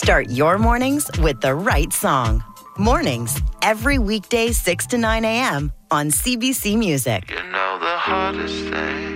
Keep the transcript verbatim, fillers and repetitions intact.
Start your mornings with the right song. Mornings, every weekday six to nine a.m. on C B C Music. You know the hardest thing